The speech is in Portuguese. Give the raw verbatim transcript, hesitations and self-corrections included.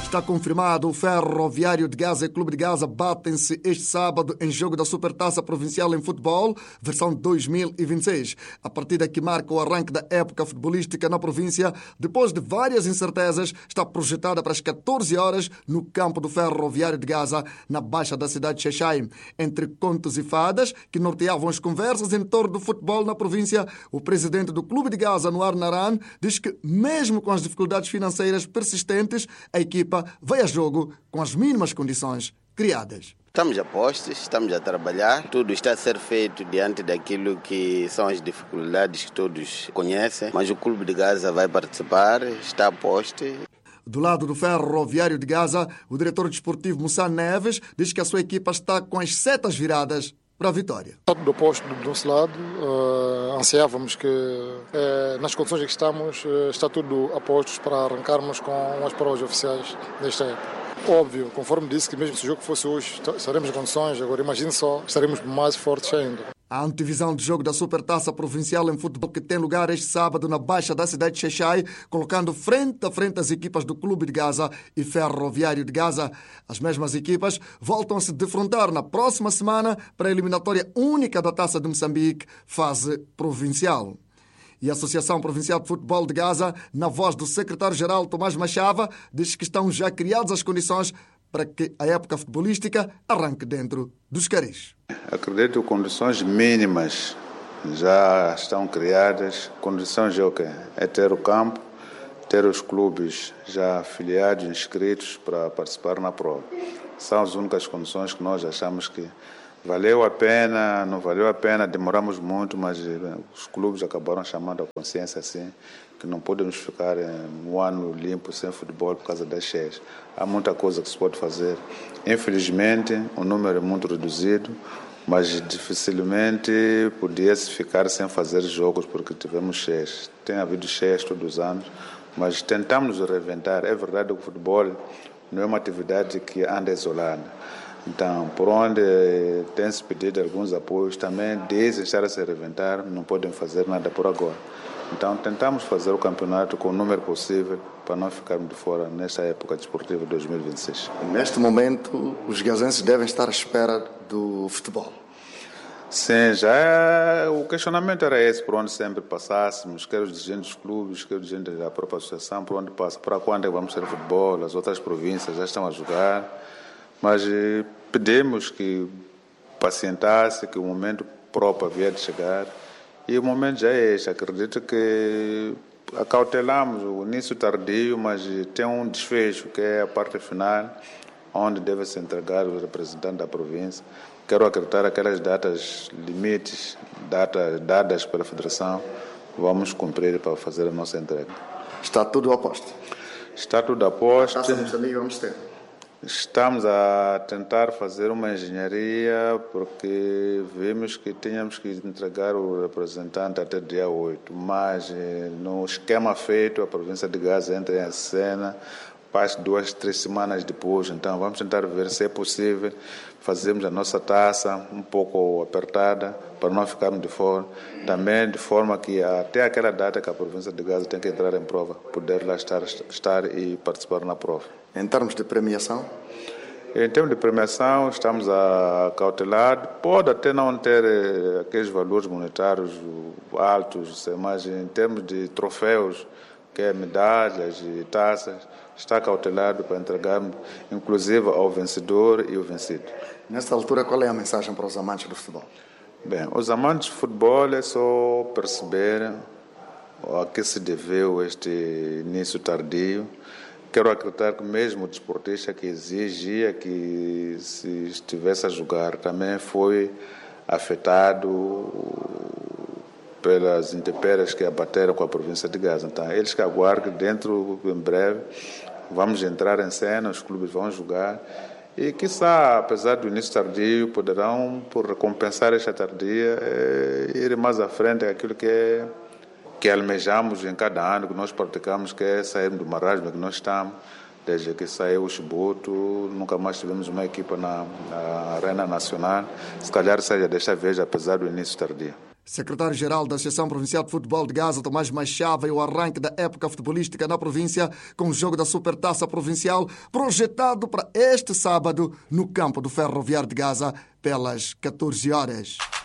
Está confirmado, o Ferroviário de Gaza e Clube de Gaza batem-se este sábado em jogo da Supertaça Provincial em Futebol, versão dois mil e vinte e seis. A partida que marca o arranque da época futebolística na província, depois de várias incertezas, está projetada para as catorze horas no campo do Ferroviário de Gaza, na baixa da cidade de Xai-Xai. Entre contos e fadas que norteavam as conversas em torno do futebol na província, o presidente do Clube de Gaza, Noar Naran, diz que, mesmo com as dificuldades financeiras persistentes, a equipa vai a jogo com as mínimas condições criadas. Estamos a postos, estamos a trabalhar, tudo está a ser feito diante daquilo que são as dificuldades que todos conhecem, mas o Clube de Gaza vai participar, está a posto. Do lado do Ferroviário de Gaza, o diretor desportivo Moussa Neves diz que a sua equipa está com as setas viradas para a vitória. Está tudo oposto do nosso lado, uh, ansiávamos que uh, nas condições em que estamos uh, está tudo a postos para arrancarmos com as provas oficiais desta época. Óbvio, conforme disse, que mesmo se o jogo fosse hoje, estaremos em condições, agora imagine só, estaremos mais fortes ainda. A antevisão de jogo da Supertaça Provincial em Futebol que tem lugar este sábado na baixa da cidade de Xai-Xai, colocando frente a frente as equipas do Clube de Gaza e Ferroviário de Gaza. As mesmas equipas voltam a se defrontar na próxima semana para a eliminatória única da Taça de Moçambique, fase provincial. E a Associação Provincial de Futebol de Gaza, na voz do secretário-geral Tomás Machava, diz que estão já criadas as condições para que a época futebolística arranque dentro dos caris. Acredito que condições mínimas já estão criadas. Condições é o quê? É ter o campo, ter os clubes já afiliados, inscritos para participar na prova. São as únicas condições que nós achamos que valeu a pena, não valeu a pena, demoramos muito, mas os clubes acabaram chamando a consciência assim, que não podemos ficar um ano limpo sem futebol por causa das cheias. Há muita coisa que se pode fazer. Infelizmente, o número é muito reduzido, mas dificilmente podia-se ficar sem fazer jogos porque tivemos cheias. Tem havido cheias todos os anos, mas tentamos reinventar. É verdade que o futebol não é uma atividade que anda isolada. Então, por onde tem-se pedido alguns apoios, também dizem estar a se reinventar, não podem fazer nada por agora. Então, tentamos fazer o campeonato com o número possível para não ficarmos de fora nesta época desportiva de dois mil e vinte e seis. Neste momento, os gazenses devem estar à espera do futebol. Sim, já é, o questionamento era esse, por onde sempre passássemos, quer os dirigentes dos clubes, quer os dirigentes da própria associação, por onde passa, para quando é que vamos ter futebol, as outras províncias já estão a jogar, mas pedimos que pacientasse, que o momento próprio havia de chegar. E o momento já é este. Acredito que acautelamos o início tardio, mas tem um desfecho, que é a parte final, onde deve se entregar o representante da província. Quero acreditar aquelas datas limites, datas dadas pela Federação, vamos cumprir para fazer a nossa entrega. Está tudo a posto? Está tudo a posto. Taça de Moçambique vamos ter? Estamos a tentar fazer uma engenharia porque vimos que tínhamos que entregar o representante até dia oito, mas no esquema feito a província de Gaza entra em cena para duas, três semanas depois. Então vamos tentar ver se é possível fazermos a nossa taça um pouco apertada para não ficarmos de fora, também de forma que até aquela data que a província de Gaza tem que entrar em prova, poder lá estar, estar e participar na prova. Em termos de premiação? Em termos de premiação, estamos a cautelar. Pode até não ter aqueles valores monetários altos, mas em termos de troféus, que é medalhas e taças, está cautelado para entregarmos, inclusive ao vencedor e o vencido. Nesta altura, qual é a mensagem para os amantes do futebol? Bem, os amantes de futebol é só perceber a que se deveu este início tardio. Quero acreditar que mesmo o desportista que exigia que se estivesse a jogar também foi afetado pelas intempéries que abateram com a província de Gaza. Então, eles que aguardem, dentro, em breve, vamos entrar em cena, os clubes vão jogar e, quiçá, apesar do início tardio, poderão, por recompensar esta tardia, é, ir mais à frente aquilo que é que almejamos em cada ano, que nós praticamos, que é sair do marasmo que nós estamos. Desde que saiu o Chibuto, nunca mais tivemos uma equipa na, na Arena Nacional. Se calhar seja desta vez, apesar do início tardio. Secretário-Geral da Associação Provincial de Futebol de Gaza, Tomás Machava, e o arranque da época futebolística na província com o jogo da Supertaça Provincial projetado para este sábado no campo do Ferroviário de Gaza pelas catorze horas.